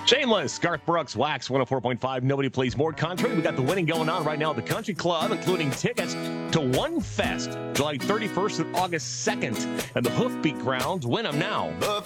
Shameless, Garth Brooks, Wax 104.5. Nobody plays more country. We got the winning going on right now at the Country Club, including tickets to One Fest, July 31st and August 2nd, and the Hoofbeat Grounds. Win them now.